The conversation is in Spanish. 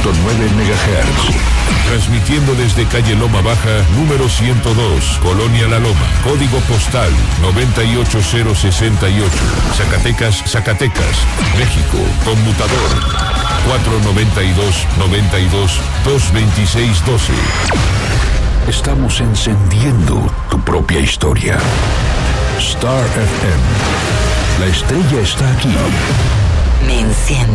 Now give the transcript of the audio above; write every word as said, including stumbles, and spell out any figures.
punto nueve megahertz. Transmitiendo desde calle Loma Baja, número ciento dos, Colonia La Loma. Código postal noventa y ocho cero sesenta y ocho. Zacatecas, Zacatecas, México. Conmutador cuatro noventa y dos, noventa y dos, dos veintiséis doce. Estamos encendiendo tu propia historia. Star F M. La estrella está aquí. Me enciende.